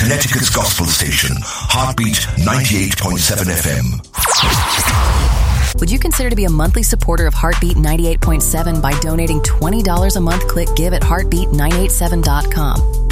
Connecticut's gospel station, Heartbeat 98.7 FM. Would you consider to be a monthly supporter of Heartbeat 98.7 by donating $20 a month? Click give at heartbeat987.com.